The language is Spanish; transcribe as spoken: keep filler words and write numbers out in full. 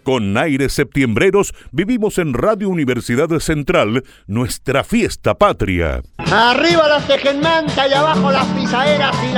Con aires septiembreros vivimos en Radio Universidad Central nuestra fiesta patria. Arriba los tejenmanta y abajo las pisaderas y